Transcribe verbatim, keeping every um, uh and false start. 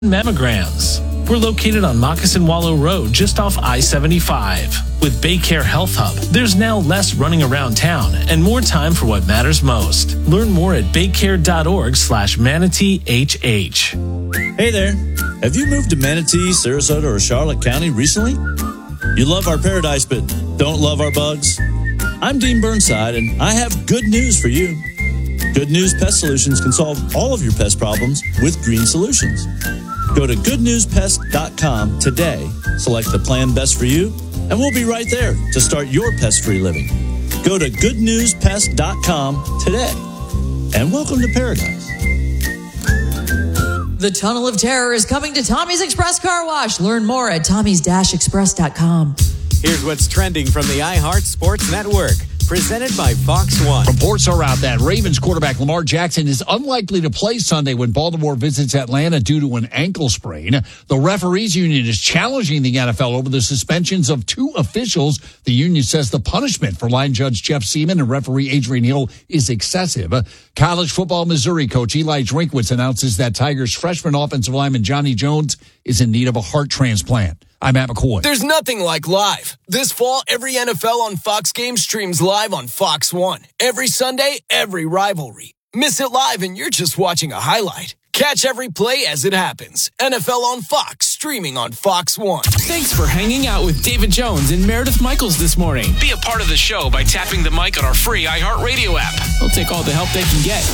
mammograms. We're located on Moccasin Wallow Road, just off I seventy-five. With Baycare Health Hub, there's now less running around town and more time for what matters most. Learn more at baycare.org slash manatee HH. Hey there. Have you moved to Manatee, Sarasota, or Charlotte County recently? You love our paradise, but don't love our bugs? I'm Dean Burnside, and I have good news for you. Good News Pest Solutions can solve all of your pest problems with green solutions. Go to good news pest dot com today, select the plan best for you, and we'll be right there to start your pest-free living. Go to good news pest dot com today, and welcome to paradise. The Tunnel of Terror is coming to Tommy's Express Car Wash. Learn more at tommys dash express dot com. Here's what's trending from the iHeart Sports Network. Presented by Fox One. Reports are out that Ravens quarterback Lamar Jackson is unlikely to play Sunday when Baltimore visits Atlanta due to an ankle sprain. The referees union is challenging the N F L over the suspensions of two officials. The union says the punishment for line judge Jeff Seaman and referee Adrian Hill is excessive. College football Missouri coach Eli Drinkwitz announces that Tigers freshman offensive lineman Johnny Jones is in need of a heart transplant. I'm Matt McCoy. There's nothing like live. This fall, every N F L on Fox game streams live on Fox One. Every Sunday, every rivalry. Miss it live and you're just watching a highlight. Catch every play as it happens. N F L on Fox, streaming on Fox One. Thanks for hanging out with David Jones and Meredith Michaels this morning. Be a part of the show by tapping the mic on our free iHeartRadio app. They'll take all the help they can get.